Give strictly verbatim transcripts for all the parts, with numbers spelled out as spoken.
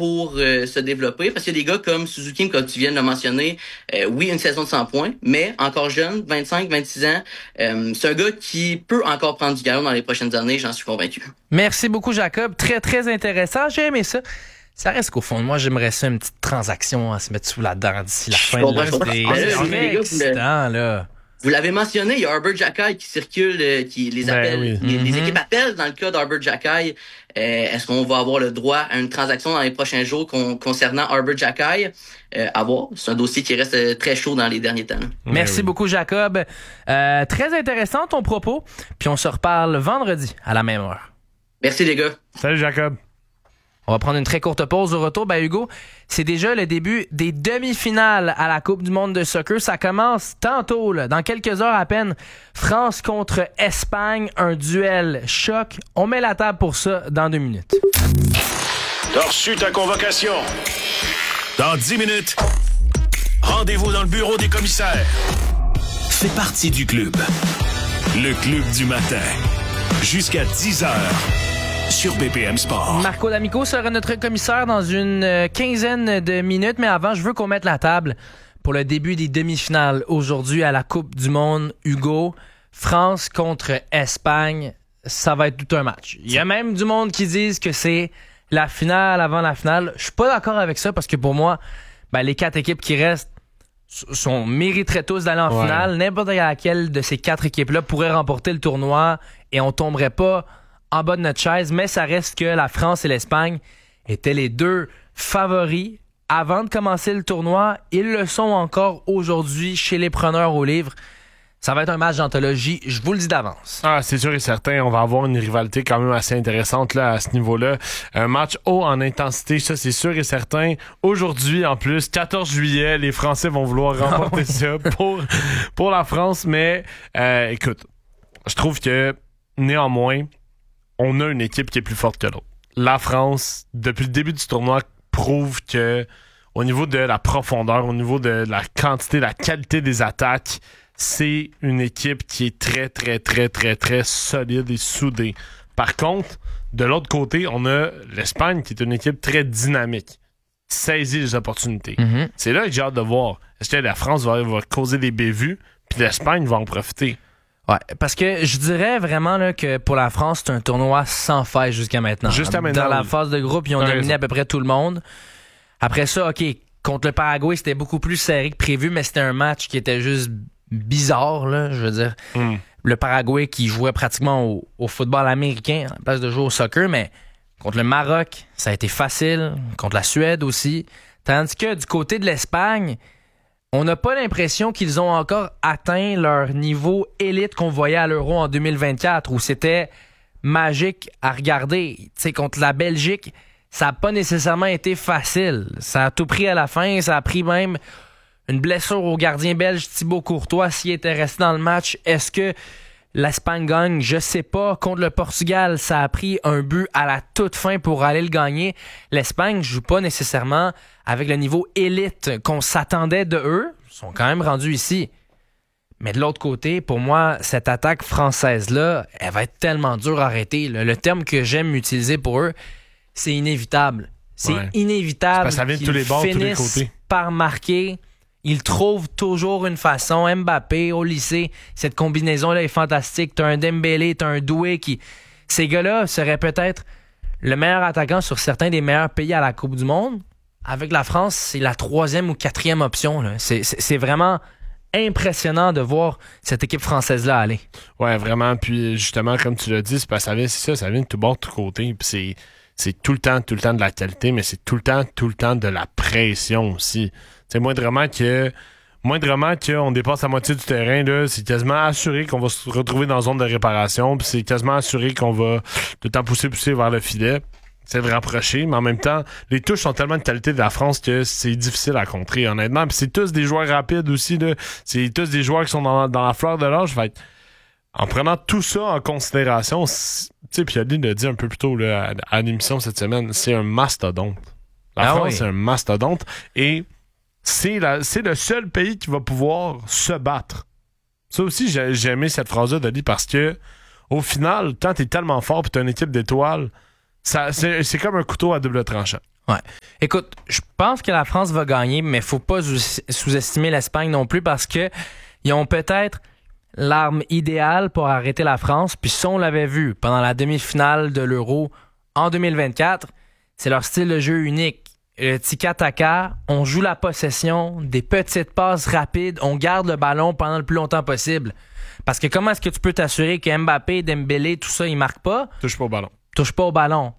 pour euh, se développer, parce qu'il y a des gars comme Suzuki, comme tu viens de le mentionner, euh, oui, une saison de cent points, mais encore jeune, vingt-cinq, vingt-six ans, euh, c'est un gars qui peut encore prendre du galon dans les prochaines années, j'en suis convaincu. Merci beaucoup, Jacob. Très, très intéressant. J'ai aimé ça. Ça reste qu'au fond de moi, j'aimerais ça une petite transaction à se mettre sous la dent d'ici la Je fin comprends, de la je comprends. C'est Ah, là, c'est les gars, vous excitant, là. Vous l'avez mentionné, il y a Herbert Jackai qui circule, euh, qui les appelle, Ben oui. les, les Mm-hmm. équipes appellent dans le cas d'Herbert Jackai. Euh, est-ce qu'on va avoir le droit à une transaction dans les prochains jours con- concernant Herbert Jackai? Euh, à voir. C'est un dossier qui reste euh, très chaud dans les derniers temps. Là. Merci oui. beaucoup, Jacob. Euh, très intéressant ton propos. Puis on se reparle vendredi à la même heure. Merci les gars. Salut, Jacob. On va prendre une très courte pause. Au retour, ben Hugo, c'est déjà le début des demi-finales à la Coupe du monde de soccer. Ça commence tantôt, là, dans quelques heures à peine. France contre Espagne, un duel choc. On met la table pour ça dans deux minutes. T'as reçu ta convocation. Dans dix minutes, rendez-vous dans le bureau des commissaires. Fais partie du club. Le club du matin. Jusqu'à dix heures. Sur B P M Sport. Marco D'Amico sera notre commissaire dans une euh, quinzaine de minutes, mais avant, je veux qu'on mette la table pour le début des demi-finales aujourd'hui à la Coupe du monde. Hugo, France contre Espagne, ça va être tout un match. Il y a même du monde qui disent que c'est la finale avant la finale. Je suis pas d'accord avec ça parce que pour moi, ben, les quatre équipes qui restent sont, mériteraient tous d'aller en Ouais. finale. N'importe laquelle de ces quatre équipes-là pourrait remporter le tournoi et on tomberait pas en bas de notre chaise, mais ça reste que la France et l'Espagne étaient les deux favoris avant de commencer le tournoi. Ils le sont encore aujourd'hui chez les preneurs au livre. Ça va être un match d'anthologie, je vous le dis d'avance. Ah, c'est sûr et certain, on va avoir une rivalité quand même assez intéressante là, à ce niveau-là. Un match haut en intensité, ça c'est sûr et certain. Aujourd'hui, en plus, quatorze juillet, les Français vont vouloir remporter ça pour, pour la France. Mais euh, écoute, je trouve que néanmoins, on a une équipe qui est plus forte que l'autre. La France, depuis le début du tournoi, prouve que au niveau de la profondeur, au niveau de la quantité, de la qualité des attaques, c'est une équipe qui est très, très, très, très, très solide et soudée. Par contre, de l'autre côté, on a l'Espagne qui est une équipe très dynamique, saisit les opportunités. Mm-hmm. C'est là que j'ai hâte de voir. Est-ce que la France va, va causer des bévues, puis l'Espagne va en profiter? Ouais, parce que je dirais vraiment là, que pour la France, c'est un tournoi sans faille jusqu'à maintenant. Jusqu'à maintenant, Dans la oui. phase de groupe, ils ont T'as dominé raison. à peu près tout le monde. Après ça, OK, contre le Paraguay, c'était beaucoup plus serré que prévu, mais c'était un match qui était juste bizarre, là, je veux dire. Mm. Le Paraguay qui jouait pratiquement au, au football américain à la place de jouer au soccer, mais contre le Maroc, ça a été facile. Contre la Suède aussi. Tandis que du côté de l'Espagne, on n'a pas l'impression qu'ils ont encore atteint leur niveau élite qu'on voyait à l'Euro en deux mille vingt-quatre, où c'était magique à regarder. Tu sais, contre la Belgique, ça n'a pas nécessairement été facile. Ça a tout pris à la fin. Ça a pris même une blessure au gardien belge Thibaut Courtois s'il était resté dans le match. Est-ce que l'Espagne gagne? Je sais pas. Contre le Portugal, ça a pris un but à la toute fin pour aller le gagner. L'Espagne joue pas nécessairement avec le niveau élite qu'on s'attendait de eux. Ils sont quand même rendus ici. Mais de l'autre côté, pour moi, cette attaque française-là, elle va être tellement dure à arrêter. Le, le terme que j'aime utiliser pour eux, c'est inévitable. C'est Ouais. inévitable C'est parce que ça vient de qu'ils tous les bords, tous les finissent côtés. par marquer. Ils trouvent toujours une façon. Mbappé, au lycée, cette combinaison-là est fantastique. T'as un Dembélé, t'as un Doué qui... Ces gars-là seraient peut-être le meilleur attaquant sur certains des meilleurs pays à la Coupe du monde. Avec la France, c'est la troisième ou quatrième option. Là. C'est, c'est, c'est vraiment impressionnant de voir cette équipe française-là aller. Ouais, vraiment. Puis justement, comme tu l'as dit, c'est, parce que ça vient, c'est ça, ça vient de tout bord, de tout côté. Puis c'est, c'est tout le temps, tout le temps de la qualité, mais c'est tout le temps, tout le temps de la pression aussi. C'est moindrement que moindrement qu'on dépasse la moitié du terrain, là, c'est quasiment assuré qu'on va se retrouver dans la zone de réparation, puis c'est quasiment assuré qu'on va tout le temps pousser, pousser vers le filet. C'est de rapprocher, mais en même temps, les touches sont tellement de qualité de la France que c'est difficile à contrer, honnêtement. Puis c'est tous des joueurs rapides aussi, là. C'est tous des joueurs qui sont dans, dans la fleur de l'âge. Fait que, en prenant tout ça en considération, tu sais, puis Adeline l'a dit un peu plus tôt là, à, à l'émission cette semaine, c'est un mastodonte. La Ah France, oui. c'est un mastodonte. Et c'est, la, c'est le seul pays qui va pouvoir se battre. Ça aussi, j'ai, j'ai aimé cette phrase-là, Dali, parce que au final, quand t'es tellement fort et t'as une équipe d'étoiles, ça, c'est, c'est comme un couteau à double tranchant. Ouais. Écoute, je pense que la France va gagner, mais faut pas sous-estimer l'Espagne non plus parce que ils ont peut-être l'arme idéale pour arrêter la France. Puis ça, on l'avait vu pendant la demi-finale de l'Euro en deux mille vingt-quatre. C'est leur style de jeu unique. Le tiki-taka, on joue la possession, des petites passes rapides, on garde le ballon pendant le plus longtemps possible. Parce que comment est-ce que tu peux t'assurer que Mbappé, Dembélé, tout ça, ils marquent pas? Touche pas au ballon. Touche pas au ballon.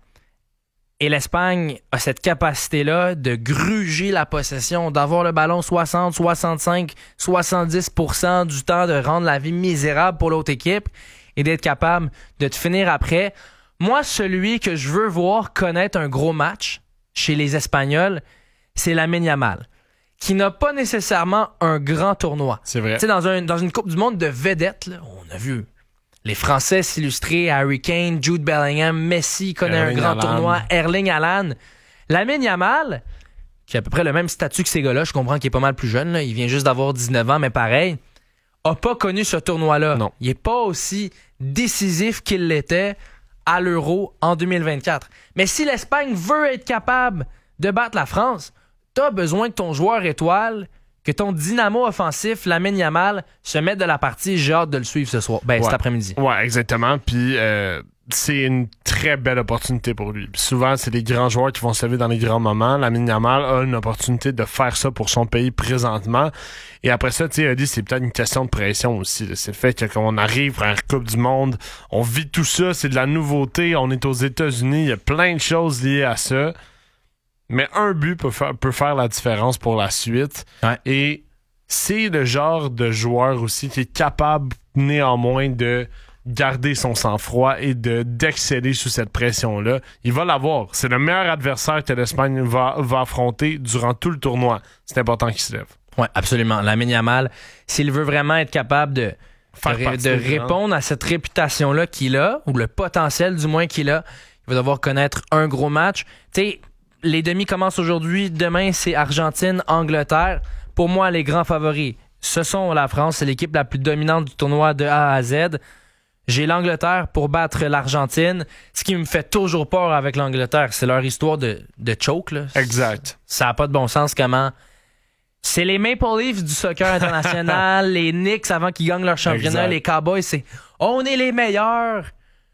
Et l'Espagne a cette capacité-là de gruger la possession, d'avoir le ballon soixante, soixante-cinq, soixante-dix pour cent du temps, de rendre la vie misérable pour l'autre équipe et d'être capable de te finir après. Moi, celui que je veux voir connaître un gros match chez les Espagnols, c'est Lamine Yamal, qui n'a pas nécessairement un grand tournoi. C'est vrai. Tu sais, dans, un, dans une Coupe du Monde de vedettes, là, on a vu les Français s'illustrer, Harry Kane, Jude Bellingham, Messi connaît Erling un grand Haaland. tournoi, Erling Haaland. Lamine Yamal, qui a à peu près le même statut que ces gars-là, je comprends qu'il est pas mal plus jeune, là, il vient juste d'avoir dix-neuf ans, mais pareil, a pas connu ce tournoi-là. Non. Il est pas aussi décisif qu'il l'était à l'Euro en deux mille vingt-quatre. Mais si l'Espagne veut être capable de battre la France, t'as besoin que ton joueur étoile, que ton dynamo offensif, Lamine Yamal, se mette de la partie. J'ai hâte de le suivre ce soir. Ben, ouais. cet après-midi. Ouais, exactement. Puis euh, c'est une très belle opportunité pour lui. Puis souvent, c'est les grands joueurs qui vont se lever dans les grands moments. Lamine Yamal a une opportunité de faire ça pour son pays présentement. Et après ça, tu sais, c'est peut-être une question de pression aussi. Là. C'est le fait que quand on arrive à la Coupe du Monde, on vit tout ça, c'est de la nouveauté. On est aux États-Unis, il y a plein de choses liées à ça. Mais un but peut faire, peut faire la différence pour la suite. Ouais. Et c'est le genre de joueur aussi qui est capable néanmoins de garder son sang-froid et de d'exceller sous cette pression-là. Il va l'avoir. C'est le meilleur adversaire que l'Espagne va, va affronter durant tout le tournoi. C'est important qu'il se lève. Oui, absolument. Lamine Yamal, s'il veut vraiment être capable de, Faire de, partie de des répondre grands. à cette réputation-là qu'il a, ou le potentiel du moins qu'il a, il va devoir connaître un gros match. Tu sais, les demi commencent aujourd'hui. Demain, c'est Argentine-Angleterre. Pour moi, les grands favoris, ce sont la France. C'est l'équipe la plus dominante du tournoi de A à Z. J'ai l'Angleterre pour battre l'Argentine. Ce qui me fait toujours peur avec l'Angleterre, c'est leur histoire de, de choke. Là. Exact. Ça n'a pas de bon sens comment... C'est les Maple Leafs du soccer international, les Knicks avant qu'ils gagnent leur championnat, Exact. les Cowboys, c'est « on est les meilleurs ».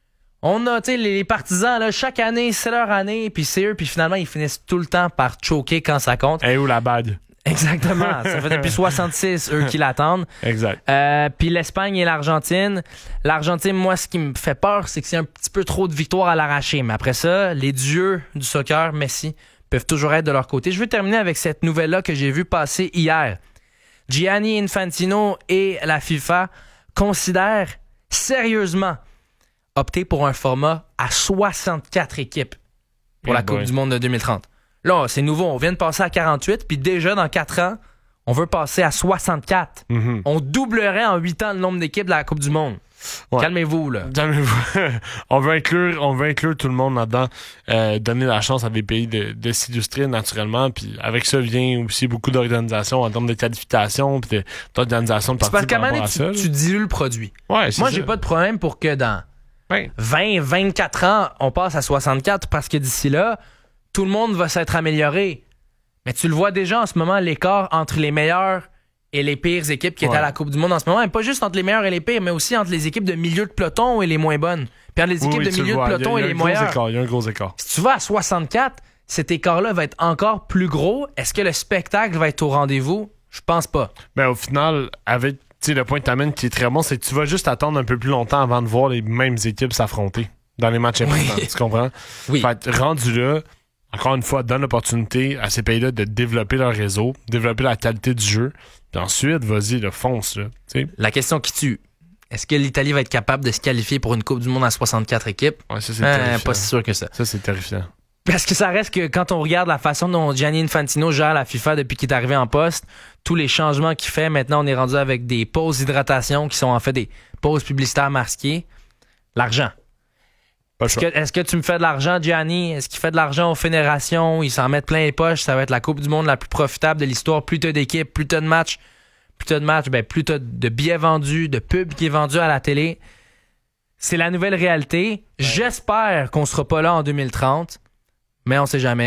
On a, tu sais, les partisans, là, chaque année, c'est leur année, puis c'est eux, puis finalement, ils finissent tout le temps par choquer quand ça compte. Et où la bague? Exactement. Ça fait depuis soixante-six, eux, qui l'attendent. Exact. Euh, puis l'Espagne et l'Argentine. L'Argentine, moi, ce qui me fait peur, c'est que c'est un petit peu trop de victoires à l'arracher. Mais après ça, les dieux du soccer, Messi, peuvent toujours être de leur côté. Je veux terminer avec cette nouvelle-là que j'ai vue passer hier. Gianni Infantino et la FIFA considèrent sérieusement opter pour un format à soixante-quatre équipes pour Yeah la Coupe boy. du Monde de deux mille trente. Là, c'est nouveau. On vient de passer à quarante-huit, puis déjà, dans quatre ans, on veut passer à soixante-quatre. Mm-hmm. On doublerait en huit ans le nombre d'équipes de la Coupe du Monde. Ouais. Calmez-vous, là. Calmez-vous. on veut inclure, on veut inclure tout le monde là-dedans, euh, donner la chance à des pays de, de s'illustrer naturellement, puis avec ça vient aussi beaucoup d'organisations en termes de qualification, puis de- d'organisation de C'est parties parce qu'à un par moment rapport donné, à tu, ça. tu là. dilues le produit. Ouais, c'est Moi, ça. j'ai pas de problème pour que dans Ouais. vingt, vingt-quatre ans, on passe à soixante-quatre parce que d'ici là, tout le monde va s'être amélioré. Mais tu le vois déjà en ce moment, l'écart entre les meilleurs et les pires équipes qui Ouais. étaient à la Coupe du Monde en ce moment. Et pas juste entre les meilleurs et les pires, mais aussi entre les équipes de milieu de peloton et les moins bonnes. Puis entre les Oui, équipes oui, de tu le milieu de vois. peloton Il y a- et il y les a un gros meilleurs. écart, il y a un gros écart. Si tu vas à soixante-quatre, cet écart-là va être encore plus gros. Est-ce que le spectacle va être au rendez-vous? Je pense pas. Ben, au final, avec tu sais, le point que t'amènes qui est très bon, c'est que tu vas juste attendre un peu plus longtemps avant de voir les mêmes équipes s'affronter dans les matchs importants. Oui. Tu comprends? Oui. Fait que rendu là, encore une fois, donne l'opportunité à ces pays-là de développer leur réseau, développer la qualité du jeu. Puis ensuite, vas-y, là, fonce. Là, tu sais. La question qui tue, est-ce que l'Italie va être capable de se qualifier pour une Coupe du Monde à soixante-quatre équipes? Ouais, ça, c'est Euh, terrifiant. pas si sûr que ça. Ça, c'est terrifiant. Parce que ça reste que quand on regarde la façon dont Gianni Infantino gère la FIFA depuis qu'il est arrivé en poste, tous les changements qu'il fait, maintenant on est rendu avec des pauses d'hydratation qui sont en fait des pauses publicitaires masquées. L'argent. Pas le Est-ce choix. que, est-ce que tu me fais de l'argent, Gianni? Est-ce qu'il fait de l'argent aux fédérations? Ils s'en mettent plein les poches. Ça va être la Coupe du Monde la plus profitable de l'histoire. Plus t'as d'équipes, plus t'as de matchs. Plus t'as de matchs, ben, plus t'as de billets vendus, de pubs qui est vendu à la télé. C'est la nouvelle réalité. J'espère qu'on sera pas là en deux mille trente, mais on sait jamais.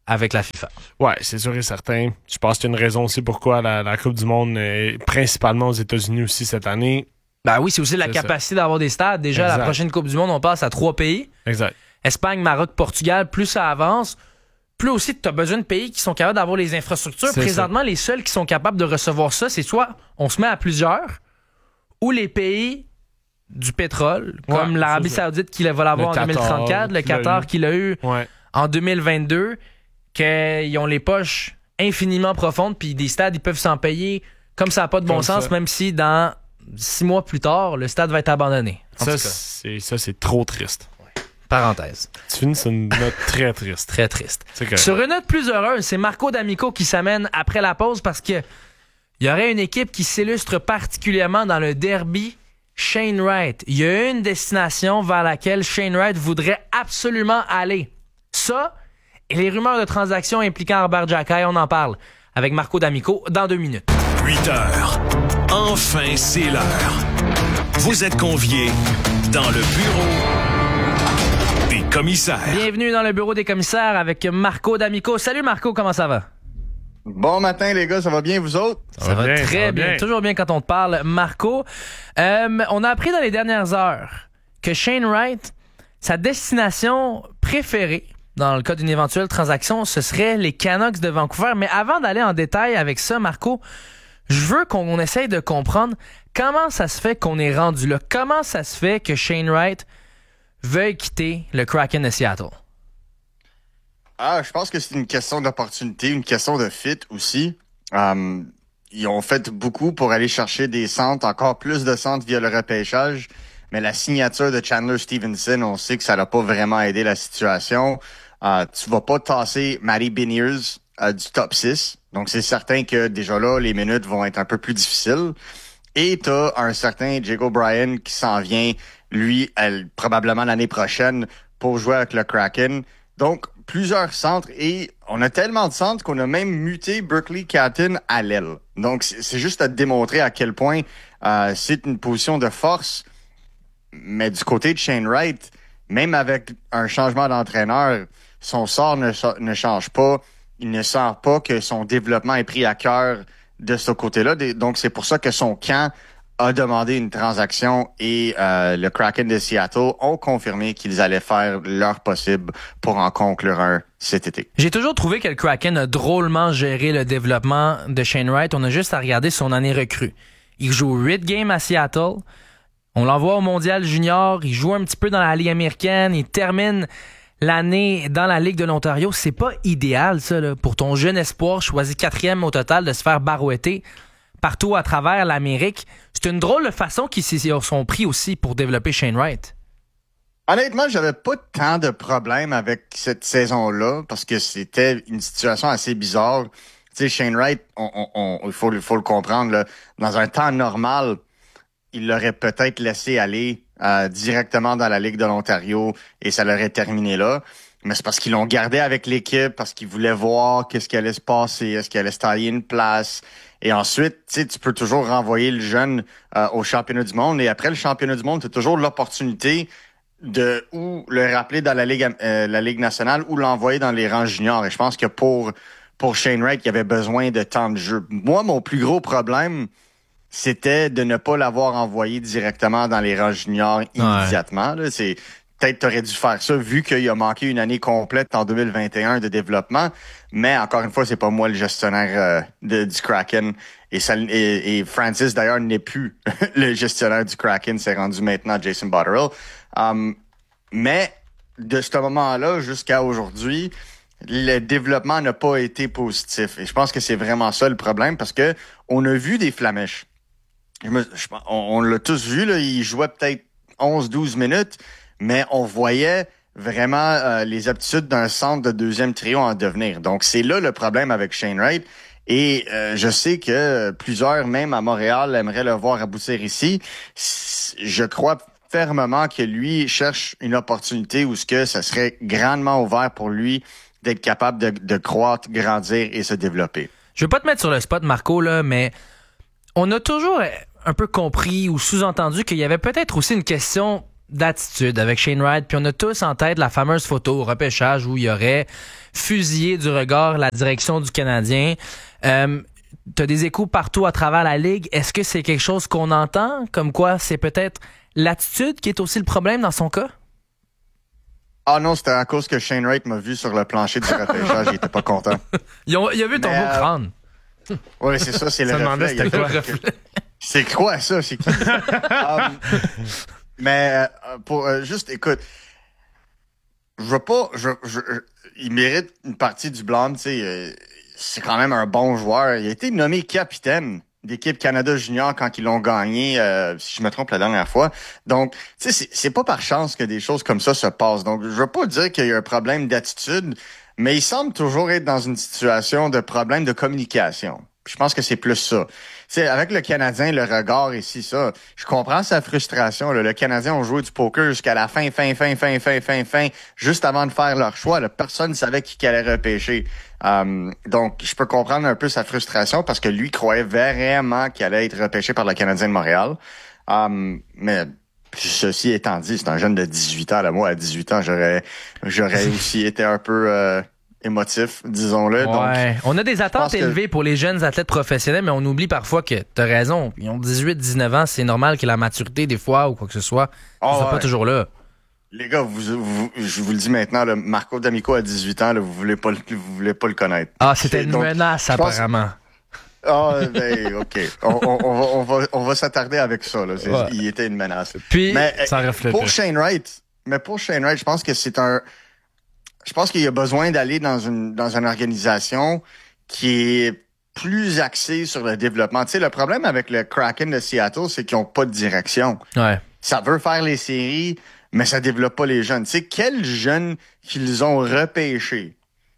avec la FIFA. Ouais, c'est sûr et certain. Je pense qu'il y a une raison aussi pourquoi la, la Coupe du Monde est principalement aux États-Unis aussi cette année. Ben oui, c'est aussi la c'est capacité ça. d'avoir des stades. Déjà, exact. La prochaine Coupe du Monde, on passe à trois pays. Exact. Espagne, Maroc, Portugal. Plus ça avance, plus aussi tu as besoin de pays qui sont capables d'avoir les infrastructures. C'est Présentement, ça. Les seuls qui sont capables de recevoir ça, c'est soit on se met à plusieurs, ou les pays du pétrole, ouais, comme l'Arabie Saoudite qui va l'avoir en deux mille trente-quatre, le Qatar qui l'a eu ouais. en deux mille vingt-deux, qu'ils ont les poches infiniment profondes, puis des stades, ils peuvent s'en payer comme ça n'a pas de bon comme sens, ça. Même si dans six mois plus tard, le stade va être abandonné. Ça, c'est, ça, c'est trop triste. Parenthèse. Tu finis sur une note très triste. Très triste. Sur une note plus heureuse, c'est Marco D'Amico qui s'amène après la pause parce que il y aurait une équipe qui s'illustre particulièrement dans le derby Shane Wright. Il y a une destination vers laquelle Shane Wright voudrait absolument aller. Ça, et les rumeurs de transactions impliquant Robert Jacquet, on en parle avec Marco D'Amico dans deux minutes. huit heures. Enfin, c'est l'heure. Vous êtes conviés dans le bureau des commissaires. Bienvenue dans le bureau des commissaires avec Marco D'Amico. Salut Marco, comment ça va? Bon matin les gars, ça va bien vous autres? Ça, ça va bien, très ça va bien. bien, toujours bien quand on te parle, Marco. Euh, on a appris dans les dernières heures que Shane Wright, sa destination préférée, dans le cas d'une éventuelle transaction, ce serait les Canucks de Vancouver. Mais avant d'aller en détail avec ça, Marco, je veux qu'on essaye de comprendre comment ça se fait qu'on est rendu là. Comment ça se fait que Shane Wright veuille quitter le Kraken de Seattle? Ah, je pense que c'est une question d'opportunité, une question de fit aussi. Um, ils ont fait beaucoup pour aller chercher des centres, encore plus de centres via le repêchage. Mais la signature de Chandler Stevenson, on sait que ça n'a pas vraiment aidé la situation. Uh, tu vas pas tasser Matty Beniers uh, du top six. Donc, c'est certain que déjà là, les minutes vont être un peu plus difficiles. Et t'as un certain Jake O'Brien qui s'en vient, lui, elle, probablement l'année prochaine, pour jouer avec le Kraken. Donc, plusieurs centres et on a tellement de centres qu'on a même muté Berkeley Catton à l'aile. Donc, c'est, c'est juste à démontrer à quel point euh, c'est une position de force. Mais du côté de Shane Wright, même avec un changement d'entraîneur, son sort ne, ne change pas. Il ne sent pas que son développement est pris à cœur de ce côté-là. Donc, c'est pour ça que son camp a demandé une transaction et euh, le Kraken de Seattle ont confirmé qu'ils allaient faire leur possible pour en conclure un cet été. J'ai toujours trouvé que le Kraken a drôlement géré le développement de Shane Wright. On a juste à regarder son année recrue. Il joue huit games à Seattle. On l'envoie au Mondial Junior. Il joue un petit peu dans la Ligue américaine. Il termine l'année dans la Ligue de l'Ontario. C'est pas idéal, ça, là, pour ton jeune espoir choisi quatrième au total de se faire barouetter partout à travers l'Amérique. C'est une drôle de façon qu'ils sont pris aussi pour développer Shane Wright. Honnêtement, j'avais pas tant de problèmes avec cette saison-là parce que c'était une situation assez bizarre. Tu sais, Shane Wright, on, on, on, il faut, il faut le comprendre, là, dans un temps normal, il l'aurait peut-être laissé aller euh, directement dans la Ligue de l'Ontario et ça l'aurait terminé là. Mais c'est parce qu'ils l'ont gardé avec l'équipe, parce qu'ils voulaient voir qu'est-ce qui allait se passer, est-ce qu'il allait se tailler une place. Et ensuite, tu sais, tu peux toujours renvoyer le jeune euh, au championnat du monde. Et après le championnat du monde, tu as toujours l'opportunité de ou le rappeler dans la Ligue euh, la Ligue nationale ou l'envoyer dans les rangs juniors. Et je pense que pour pour Shane Wright, il avait besoin de temps de jeu. Moi, mon plus gros problème, c'était de ne pas l'avoir envoyé directement dans les rangs juniors immédiatement. Ouais. Là, c'est peut-être t'aurais dû faire ça vu qu'il a manqué une année complète en deux mille vingt et un de développement. Mais encore une fois, c'est pas moi le gestionnaire euh, de, du Kraken. Et, ça, et, et Francis, d'ailleurs, n'est plus le gestionnaire du Kraken. C'est rendu maintenant Jason Botterill. Um, mais de ce moment-là jusqu'à aujourd'hui, le développement n'a pas été positif. Et je pense que c'est vraiment ça le problème parce que on a vu des flamèches. Je me, je, on, on l'a tous vu, là, il jouait peut-être onze douze minutes, mais on voyait vraiment euh, les aptitudes d'un centre de deuxième trio en devenir. Donc, c'est là le problème avec Shane Wright. Et euh, je sais que plusieurs, même à Montréal, aimeraient le voir aboutir ici. Je crois fermement que lui cherche une opportunité où ce que ça serait grandement ouvert pour lui d'être capable de, de croître, grandir et se développer. Je veux pas te mettre sur le spot, Marco, là, mais on a toujours un peu compris ou sous-entendu qu'il y avait peut-être aussi une question d'attitude avec Shane Wright, puis on a tous en tête la fameuse photo au repêchage où il aurait fusillé du regard la direction du Canadien. Euh, t'as des échos partout à travers la Ligue. Est-ce que c'est quelque chose qu'on entend? Comme quoi, c'est peut-être l'attitude qui est aussi le problème dans son cas? Ah non, c'était à cause que Shane Wright m'a vu sur le plancher du repêchage, il était pas content. Ils ont, il a vu ton Mais, beau euh, crâne. Oui, c'est ça, c'est le Ça demandait reflet. c'était Il y a quoi? que- C'est quoi ça? C'est qui? um, mais euh, pour euh, juste, écoute, je veux pas, je, je, je- il mérite une partie du blâme, tu sais. euh, c'est quand même un bon joueur. Il a été nommé capitaine d'équipe Canada Junior quand ils l'ont gagné, euh, si je me trompe la dernière fois. Donc, tu sais, c'est, c'est pas par chance que des choses comme ça se passent. Donc, je veux pas dire qu'il y a un problème d'attitude, mais il semble toujours être dans une situation de problème de communication. Puis je pense que c'est plus ça. Tu sais, avec le Canadien, le regard ici, ça, je comprends sa frustration. Là. Le Canadien ont joué du poker jusqu'à la fin, fin, fin, fin, fin, fin, fin, juste avant de faire leur choix. Là. Personne ne savait qui allait repêcher. Um, donc, je peux comprendre un peu sa frustration parce que lui croyait vraiment qu'il allait être repêché par le Canadien de Montréal. Um, mais ceci étant dit, c'est un jeune de dix-huit ans. Là. Moi, à dix-huit ans, j'aurais j'aurais aussi été un peu euh, émotif, disons-le. Ouais. Donc, On a des attentes que- élevées pour les jeunes athlètes professionnels, mais on oublie parfois que t'as raison. Ils ont dix-huit dix-neuf ans, c'est normal que la maturité, des fois, ou quoi que ce soit, ne Oh, soit ouais. pas toujours là. Les gars, vous, vous, je vous le dis maintenant, là, Marco D'Amico a dix-huit ans, là, vous voulez pas le, vous voulez pas le connaître. Ah, c'était C'est- une donc, menace, je pense- apparemment. Ah, ben, OK. On, on, on va, on va, on va s'attarder avec ça, là. C'est- Ouais. Il était une menace. Puis, Mais ça euh, reflétait. pour Shane Wright, mais pour Shane Wright, je pense que c'est un, je pense qu'il y a besoin d'aller dans une, dans une organisation qui est plus axée sur le développement. Tu sais, le problème avec le Kraken de Seattle, c'est qu'ils ont pas de direction. ouais. Ça veut faire les séries, mais ça développe pas les jeunes. Tu sais, quels jeunes qu'ils ont repêchés,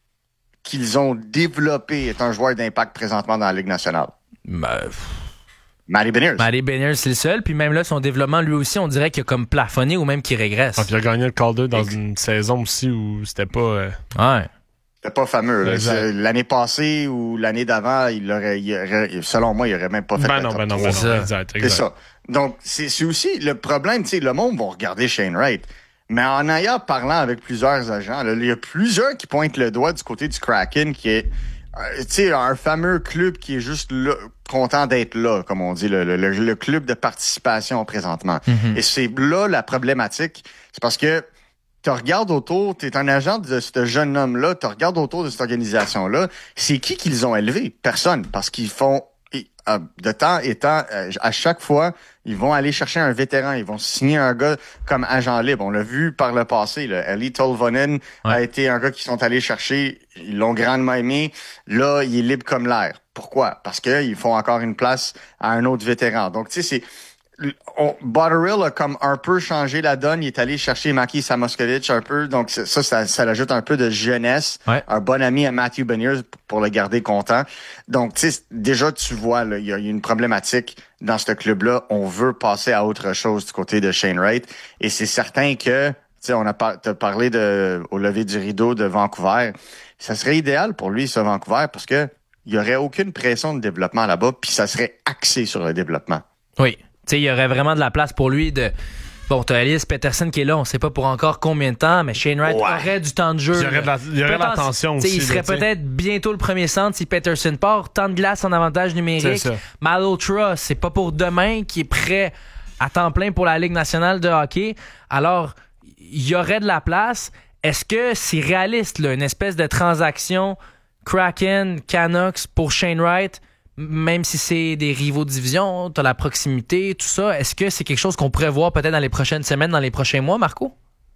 qu'ils ont développé est un joueur d'impact présentement dans la Ligue nationale? Ben, pff, Matty Beniers. Matty Beniers, c'est le seul. Puis même là, son développement, lui aussi, on dirait qu'il a comme plafonné ou même qu'il régresse. Ah, puis il a gagné le Calder dans Ex- une saison aussi où c'était pas. euh, Ouais. C'était pas fameux. là. Exact. C'est- L'année passée ou l'année d'avant, il aurait, il aurait- selon moi, il aurait même pas fait Ben le non, top ben non, trois. ben C'est non. ça. Exact, C'est exact. ça. Donc, c'est c'est aussi le problème, tu sais, le monde va regarder Shane Wright. Mais en ayant parlant avec plusieurs agents, là, il y a plusieurs qui pointent le doigt du côté du Kraken, qui est, euh, tu sais, un fameux club qui est juste là, content d'être là, comme on dit, le, le, le- le club de participation présentement. Mhm. Et c'est là la problématique. C'est parce que tu regardes autour, tu es un agent de ce jeune homme-là, tu regardes autour de cette organisation-là, c'est qui qu'ils ont élevé? Personne. Parce qu'ils font, et, euh, de temps et temps, euh, à chaque fois, ils vont aller chercher un vétéran, ils vont signer un gars comme agent libre. On l'a vu par le passé, là. Eli Tolvanen a Ouais. été un gars qu'ils sont allés chercher, ils l'ont grandement aimé. Là, il est libre comme l'air. Pourquoi? Parce qu'ils font encore une place à un autre vétéran. Donc, tu sais, c'est... On, Botterill a comme un peu changé la donne. Il est allé chercher Maki Samoskevich un peu. Donc, ça, ça, ça, ça ajoute un peu de jeunesse. Ouais. Un bon ami à Matthew Beniers pour le garder content. Donc, tu sais, déjà, tu vois, là, il y a une problématique dans ce club-là. On veut passer à autre chose du côté de Shane Wright. Et c'est certain que, tu sais, on a par, t'as parlé de, au lever du rideau de Vancouver. Ça serait idéal pour lui, ce Vancouver, parce que il y aurait aucune pression de développement là-bas, puis ça serait axé sur le développement. Oui. Tu sais, il y aurait vraiment de la place pour lui de. Bon, t'as Elias Peterson qui est là, on sait pas pour encore combien de temps, mais Shane Wright Ouais. aurait du temps de jeu. Il y aurait de la- il y aurait de Peut-être- l'attention tu sais, aussi, Il serait là, tu sais. peut-être bientôt le premier centre si Peterson part. Temps de glace en avantage numérique. C'est ça. Malhotra, c'est pas pour demain qui est prêt à temps plein pour la Ligue nationale de hockey. Alors, il y aurait de la place. Est-ce que c'est réaliste, là, une espèce de transaction Kraken, Canucks pour Shane Wright? Même si c'est des rivaux de division, t'as la proximité, tout ça, est-ce que c'est quelque chose qu'on pourrait voir peut-être dans les prochaines semaines, dans les prochains mois, Marco?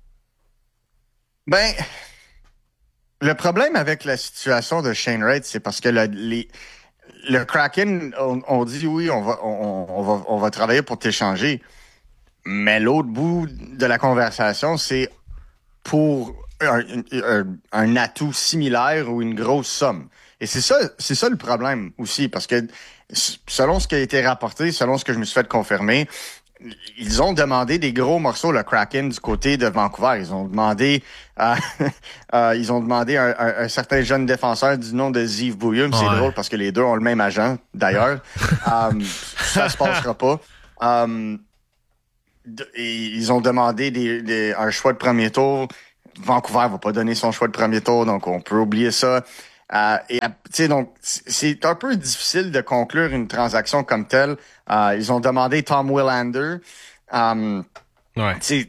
Ben, le problème avec la situation de Shane Wright, c'est parce que le, les, le Kraken, on, on dit oui, on va, on, on va, on va travailler pour t'échanger. Mais l'autre bout de la conversation, c'est pour un, un, un atout similaire ou une grosse somme. Et c'est ça, c'est ça le problème aussi, parce que selon ce qui a été rapporté, selon ce que je me suis fait confirmer, ils ont demandé des gros morceaux, le Kraken, du côté de Vancouver. Ils ont demandé, euh, euh, ils ont demandé un, un, un certain jeune défenseur du nom de Ziv Bouillum. C'est Ouais. drôle parce que les deux ont le même agent, d'ailleurs. um, ça se passera pas. Um, ils ont demandé des, des, un choix de premier tour. Vancouver va pas donner son choix de premier tour, donc on peut oublier ça. Euh, et tu sais, donc c'est un peu difficile de conclure une transaction comme telle. Euh, ils ont demandé Tom Willander. Um, ouais. Mais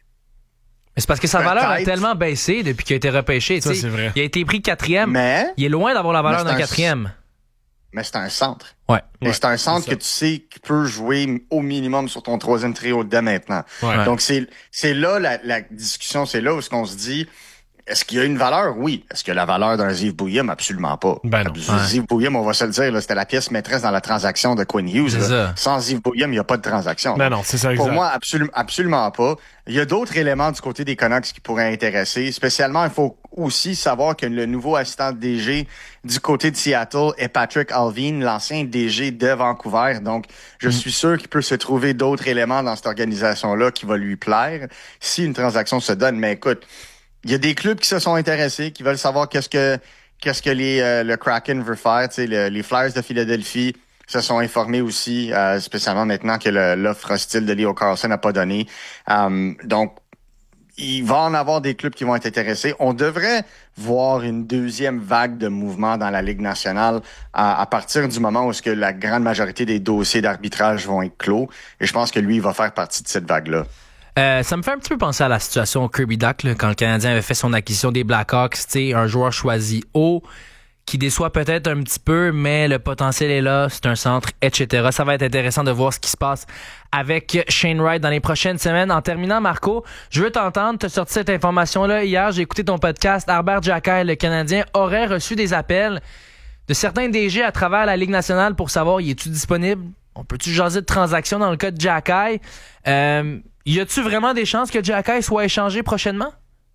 c'est parce que sa valeur a tellement baissé depuis qu'il a été repêché. Ça, c'est vrai. Il a été pris quatrième. Mais il est loin d'avoir la valeur d'un quatrième. Mais c'est un centre. Ouais. Et ouais, c'est un centre que tu sais qui peut jouer au minimum sur ton troisième trio dès maintenant. Ouais. Donc c'est c'est là la, la discussion, c'est là où ce qu'on se dit. Est-ce qu'il y a une valeur? Oui. Est-ce qu'il y a la valeur d'un Ziv Bouillum? Absolument pas. Ben non. Ziv Bouillum, on va se le dire, là, c'était la pièce maîtresse dans la transaction de Quinn Hughes. Là. Sans Ziv Bouillum, il n'y a pas de transaction. Ben non, c'est ça, exact. Pour moi, absolument, absolument pas. Il y a d'autres éléments du côté des Canucks qui pourraient intéresser. Spécialement, il faut aussi savoir que le nouveau assistant D G du côté de Seattle est Patrick Allvin, l'ancien D G de Vancouver. Donc, je mm. suis sûr qu'il peut se trouver d'autres éléments dans cette organisation-là qui va lui plaire si une transaction se donne. Mais écoute, il y a des clubs qui se sont intéressés, qui veulent savoir qu'est-ce que qu'est-ce que les euh, le Kraken veut faire. Tu sais, le, les Flyers de Philadelphie se sont informés aussi, euh, spécialement maintenant que l'offre hostile de Leo Carlson n'a pas donné. Um, donc, il va en avoir des clubs qui vont être intéressés. On devrait voir une deuxième vague de mouvements dans la Ligue nationale à, à partir du moment où ce que la grande majorité des dossiers d'arbitrage vont être clos. Et je pense que lui, il va faire partie de cette vague-là. Euh, ça me fait un petit peu penser à la situation Kirby Dach, là, quand le Canadien avait fait son acquisition des Blackhawks, tu sais, un joueur choisi haut, qui déçoit peut-être un petit peu, mais le potentiel est là, c'est un centre, et cetera. Ça va être intéressant de voir ce qui se passe avec Shane Wright dans les prochaines semaines. En terminant, Marco, je veux t'entendre, tu as sorti cette information-là hier, j'ai écouté ton podcast, Arber Xhekaj, le Canadien, aurait reçu des appels de certains D G à travers la Ligue nationale pour savoir, y est-tu disponible? On peut-tu jaser de transactions dans le cas de Xhekaj? Euh... Y a-tu vraiment des chances que Xhekaj soit échangé prochainement?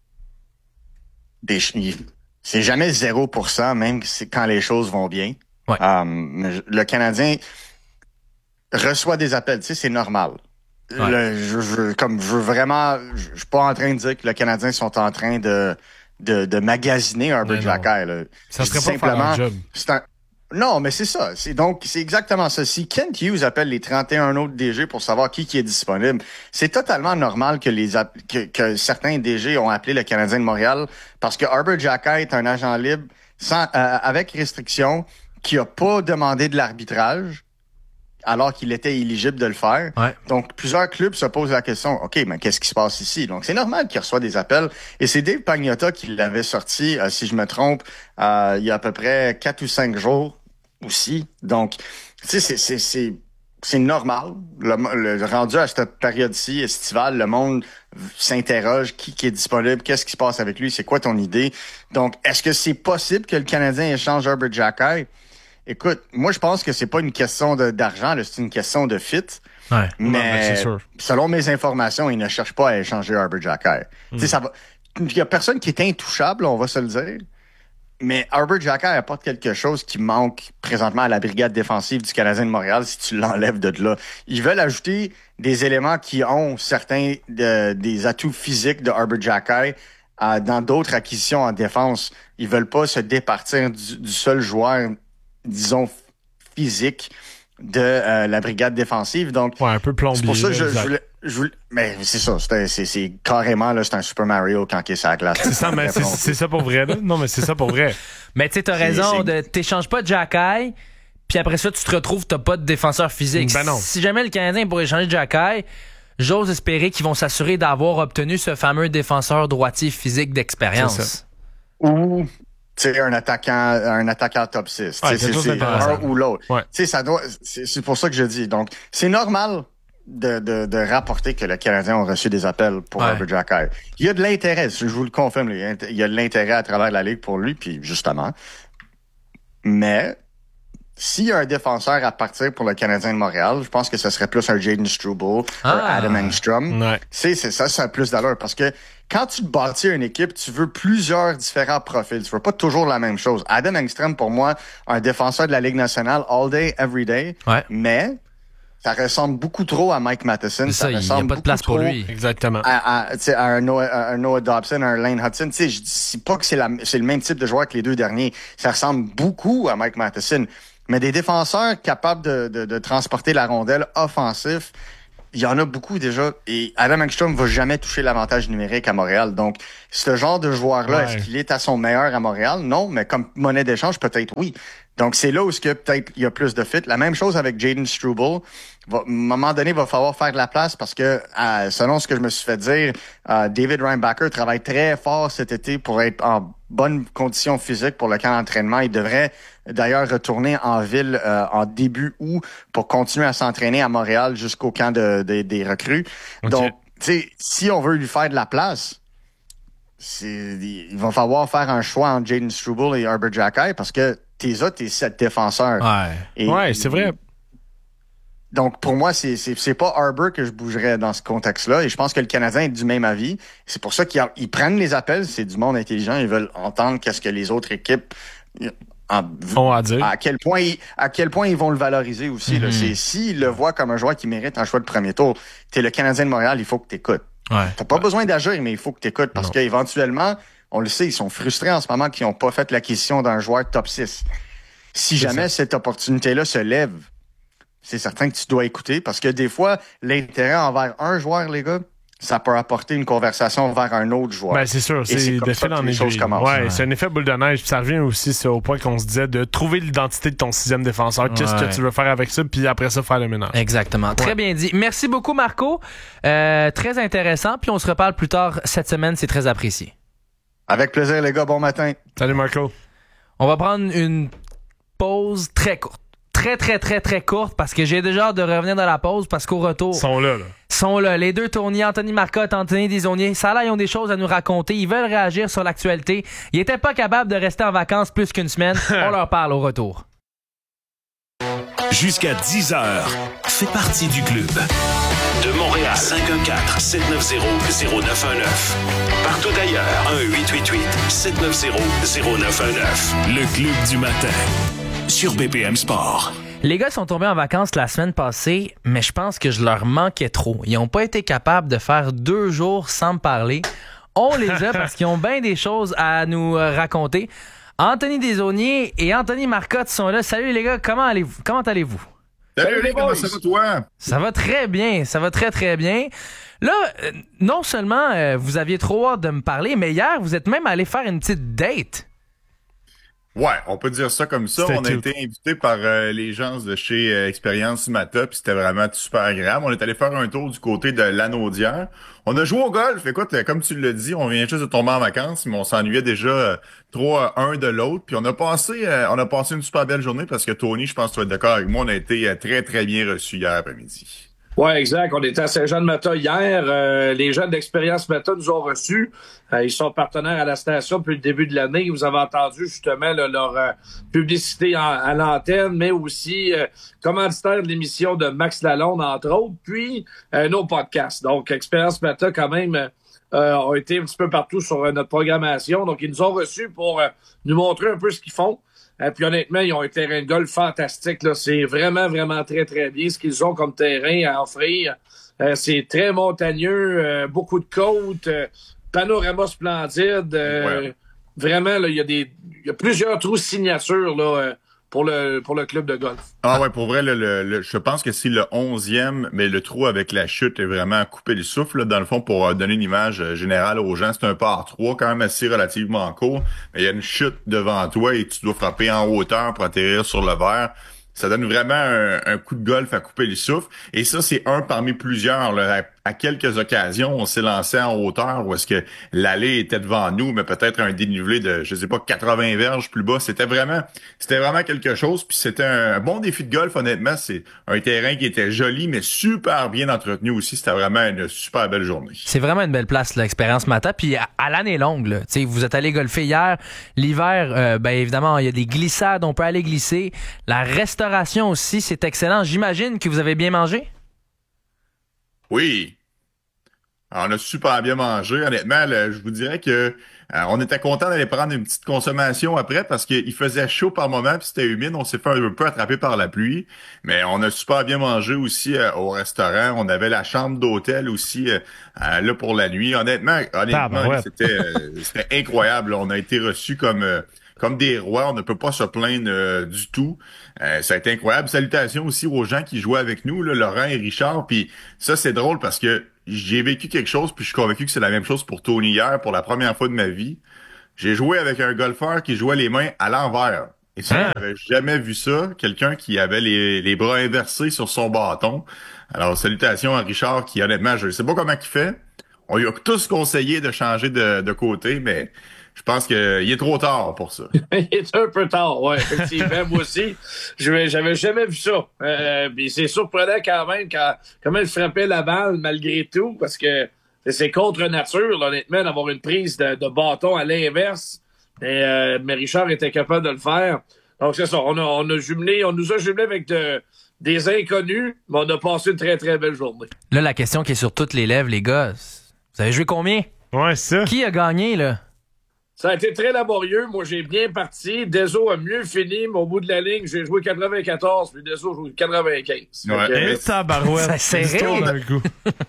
Des, c'est jamais zéro pour cent, même quand les choses vont bien. Ouais. Um, le Canadien reçoit des appels, tu sais, c'est normal. Ouais. Le, je, je, comme je veux vraiment, je, je suis pas en train de dire que le Canadien sont en train de de, de magasiner Arber Xhekaj. Ça serait pas simplement faire un job. C'est un, Non, mais c'est ça. C'est donc c'est exactement ça. Si Kent Hughes appelle les trente et un autres D G pour savoir qui qui est disponible, c'est totalement normal que les que, que certains D G ont appelé le Canadien de Montréal parce que Arber Xhekaj est un agent libre sans euh, avec restriction qui a pas demandé de l'arbitrage alors qu'il était éligible de le faire. Ouais. Donc, plusieurs clubs se posent la question, OK, mais qu'est-ce qui se passe ici? Donc, c'est normal qu'il reçoit des appels. Et c'est Dave Pagnotta qui l'avait sorti, euh, si je me trompe, euh, il y a à peu près quatre ou cinq jours aussi. Donc, tu sais, c'est, c'est, c'est, c'est normal. Le, le rendu à cette période-ci, estivale, le monde s'interroge qui, qui est disponible, qu'est-ce qui se passe avec lui, c'est quoi ton idée? Donc, est-ce que c'est possible que le Canadien échange Arber Xhekaj? Écoute, moi, je pense que c'est pas une question de, d'argent, là, c'est une question de fit. Ouais. Mais, ouais, c'est sûr. Selon mes informations, ils ne cherchent pas à échanger Arber Xhekaj. Mm. Tu sais, ça va. Il y a personne qui est intouchable, on va se le dire. Mais Arber Xhekaj apporte quelque chose qui manque présentement à la brigade défensive du Canadien de Montréal si tu l'enlèves de là. Ils veulent ajouter des éléments qui ont certains de, des atouts physiques de Arber Xhekaj euh, dans d'autres acquisitions en défense. Ils veulent pas se départir du, du seul joueur, disons, physique de euh, la brigade défensive. Donc, ouais, un peu plombier. C'est pour ça que je, je, voulais, je voulais... Mais c'est ça, c'est, c'est, c'est carrément, là, c'est un Super Mario quand il est sur la glace. C'est ça, mais c'est, c'est ça pour vrai, là. Non, mais c'est ça pour vrai. Mais tu sais, t'as raison, de, t'échanges pas de Xhekaj, puis après ça, tu te retrouves, t'as pas de défenseur physique. Ben non. Si jamais le Canadien pourrait échanger Xhekaj, j'ose espérer qu'ils vont s'assurer d'avoir obtenu ce fameux défenseur droitier physique d'expérience. Ou... Tu sais, un attaquant, un attaquant top six. Ouais, c'est, c'est, c'est un ou l'autre. Ouais. Tu sais, ça doit, c'est, c'est pour ça que je dis. Donc, c'est normal de, de, de rapporter que le Canadien a reçu des appels pour ouais. Arber Xhekaj. Il y a de l'intérêt, je vous le confirme, il y a de l'intérêt à travers la Ligue pour lui, puis justement. Mais, s'il y a un défenseur à partir pour le Canadien de Montréal, je pense que ce serait plus un Jaden Struble, ah. un Adam Engstrom. Ouais. C'est, c'est ça, ça a plus d'allure parce que quand tu bâtis une équipe, tu veux plusieurs différents profils. Tu veux pas toujours la même chose. Adam Engstrom, pour moi, un défenseur de la Ligue nationale, all day, every day. Ouais. Mais ça ressemble beaucoup trop à Mike Matheson. C'est ça, ça il ressemble n'y a pas de place pour lui. Exactement. À, à, à, un Noah, à un Noah Dobson, à un Lane Hudson. Tu sais, je dis pas que c'est, la, c'est le même type de joueur que les deux derniers. Ça ressemble beaucoup à Mike Matheson. Mais des défenseurs capables de, de, de transporter la rondelle offensif, il y en a beaucoup déjà. Et Adam Engstrom va jamais toucher l'avantage numérique à Montréal. Donc, ce genre de joueur-là, ouais. Est-ce qu'il est à son meilleur à Montréal? Non, mais comme monnaie d'échange, peut-être oui. Donc, c'est là où ce que peut-être il y a plus de fit. La même chose avec Jaden Struble. Va, à un moment donné, il va falloir faire de la place parce que, euh, selon ce que je me suis fait dire, euh, David Reinbacher travaille très fort cet été pour être en bonne condition physique pour le camp d'entraînement. Il devrait d'ailleurs retourner en ville euh, en début août pour continuer à s'entraîner à Montréal jusqu'au camp de, de, des recrues. Okay. Donc, tu sais, si on veut lui faire de la place, c'est, il va falloir faire un choix entre Jaden Struble et Herbert Jacquet parce que t'es là, t'es sept défenseurs. Ouais, et, ouais c'est vrai. Donc, pour moi, c'est, c'est, c'est pas Herbert que je bougerais dans ce contexte-là. Et je pense que le Canadien est du même avis. C'est pour ça qu'ils ils prennent les appels. C'est du monde intelligent. Ils veulent entendre qu'est-ce que les autres équipes en, ont à dire. À quel point ils, à quel point ils vont le valoriser aussi. Mm-hmm. Là. C'est, s'ils le voient comme un joueur qui mérite un choix de premier tour, t'es le Canadien de Montréal, il faut que t'écoutes. Ouais. T'as pas ouais. besoin d'agir, mais il faut que t'écoutes parce non. qu'éventuellement, on le sait, ils sont frustrés en ce moment qu'ils n'ont pas fait l'acquisition d'un joueur top six. Si c'est jamais ça. Cette opportunité-là se lève, c'est certain que tu dois écouter parce que des fois, l'intérêt envers un joueur, les gars, ça peut apporter une conversation vers un autre joueur. Ben, c'est sûr, c'est, c'est de fil en aiguille. Ouais, ouais, c'est un effet boule de neige. Puis ça revient aussi c'est au point qu'on se disait de trouver l'identité de ton sixième défenseur. Qu'est-ce ouais. que tu veux faire avec ça? Puis après ça, faire le ménage. Exactement. Ouais. Très bien dit. Merci beaucoup, Marco. Euh, très intéressant. Puis on se reparle plus tard cette semaine. C'est très apprécié. Avec plaisir, les gars. Bon matin. Salut, Marco. On va prendre une pause très courte. Très, très, très, très courte parce que j'ai déjà hâte de revenir dans la pause parce qu'au retour... Ils sont là, là. sont là. Les deux tourniers, Anthony Marcotte, Anthony Desaulniers, ça là, ils ont des choses à nous raconter. Ils veulent réagir sur l'actualité. Ils étaient pas capables de rester en vacances plus qu'une semaine. On leur parle au retour. Jusqu'à dix heures, fais partie du club. De Montréal, cinq un quatre, sept neuf zéro, zéro neuf un neuf. Partout ailleurs, un huit huit huit, sept neuf zéro, zéro neuf un neuf. Le club du matin, sur B P M Sport. Les gars sont tombés en vacances la semaine passée, mais je pense que je leur manquais trop. Ils n'ont pas été capables de faire deux jours sans me parler. On les a parce qu'ils ont bien des choses à nous raconter. Anthony Desaulniers et Anthony Marcotte sont là. Salut les gars, comment allez-vous? Comment allez-vous? Salut les gars, comment ça va toi? Ça va très bien, ça va très très bien. Là, euh, non seulement euh, vous aviez trop hâte de me parler, mais hier, vous êtes même allé faire une petite date. Ouais, on peut dire ça comme ça. C'était on a cute. Été invités par euh, les gens de chez euh, Expérience Mata, puis c'était vraiment super agréable. On est allé faire un tour du côté de Lanaudière. On a joué au golf. Écoute, euh, comme tu l'as dit, on vient juste de tomber en vacances, mais on s'ennuyait déjà euh, trop euh, un de l'autre. Puis on a passé euh, on a passé une super belle journée parce que Tony, je pense que tu vas être d'accord avec moi, on a été euh, très, très bien reçus hier après-midi. Oui, exact. On était à Saint-Jean-de-Mata hier. Euh, les gens d'Expérience Mata nous ont reçus. Euh, ils sont partenaires à la station depuis le début de l'année. Vous avez entendu justement là, leur euh, publicité en, à l'antenne, mais aussi euh, commanditaire de l'émission de Max Lalonde, entre autres, puis euh, nos podcasts. Donc, Expérience Mata, quand même, euh, ont été un petit peu partout sur euh, notre programmation. Donc, ils nous ont reçus pour euh, nous montrer un peu ce qu'ils font. Et puis honnêtement, ils ont un terrain de golf fantastique. Là. C'est vraiment, vraiment très, très bien ce qu'ils ont comme terrain à offrir. Euh, c'est très montagneux, euh, beaucoup de côtes, euh, panorama splendide. Euh, ouais. Vraiment, là, il y a des, il y a plusieurs trous signature là, euh, pour le pour le club de golf. Ah ouais, pour vrai, le, le, le, je pense que c'est le onzième, mais le trou avec la chute est vraiment coupé le souffle. Là, dans le fond, pour donner une image générale aux gens, c'est un par trois, quand même assez relativement court. Mais il y a une chute devant toi et tu dois frapper en hauteur pour atterrir sur le verre. Ça donne vraiment un, un coup de golf à couper le souffle. Et ça, c'est un parmi plusieurs. Là. À, à quelques occasions, on s'est lancé en hauteur où est-ce que l'allée était devant nous, mais peut-être un dénivelé de, je sais pas, quatre-vingts verges plus bas. C'était vraiment, c'était vraiment quelque chose. Puis c'était un bon défi de golf, honnêtement. C'est un terrain qui était joli, mais super bien entretenu aussi. C'était vraiment une super belle journée. C'est vraiment une belle place, l'Expérience Mata. Puis à, à l'année longue, là. T'sais, vous êtes allé golfer hier. L'hiver, euh, ben évidemment, il y a des glissades. On peut aller glisser. La restauration aussi, c'est excellent. J'imagine que vous avez bien mangé? Oui. Alors, on a super bien mangé. Honnêtement, là, je vous dirais que euh, on était content d'aller prendre une petite consommation après parce qu'il faisait chaud par moment puis c'était humide. On s'est fait un peu attraper par la pluie. Mais on a super bien mangé aussi euh, au restaurant. On avait la chambre d'hôtel aussi euh, euh, là pour la nuit. Honnêtement, honnêtement, ah, ben ouais. c'était, euh, c'était incroyable. On a été reçus comme... Euh, comme des rois. On ne peut pas se plaindre euh, du tout. Euh, ça a été incroyable. Salutations aussi aux gens qui jouaient avec nous, là, Laurent et Richard. Puis ça, c'est drôle parce que j'ai vécu quelque chose, puis je suis convaincu que c'est la même chose pour Tony hier, pour la première fois de ma vie. J'ai joué avec un golfeur qui jouait les mains à l'envers. Et ça, j'avais jamais vu ça. Quelqu'un qui avait les, les bras inversés sur son bâton. Alors, salutations à Richard qui, honnêtement, je ne sais pas comment il fait. On lui a tous conseillé de changer de, de côté, mais je pense qu'il est trop tard pour ça. Il est un peu tard, ouais, effectivement. Moi aussi, je j'avais jamais vu ça. Euh, puis c'est surprenant quand même quand, comment il frappait la balle malgré tout, parce que c'est contre nature, là, honnêtement, d'avoir une prise de, de bâton à l'inverse. Et, euh, mais Richard était capable de le faire. Donc c'est ça, on a, on a jumelé, on nous a jumelé avec de, des inconnus, mais on a passé une très très belle journée. Là, la question qui est sur toutes les lèvres, les gars, vous avez joué combien? Ouais, ça. Qui a gagné, là? Ça a été très laborieux. Moi, j'ai bien parti. Deso a mieux fini, mais au bout de la ligne, j'ai joué quatre-vingt-quatorze, puis Deso a joué quatre-vingt-quinze. Ouais. Donc, Et tabarouette. C'est serré. d'un coup.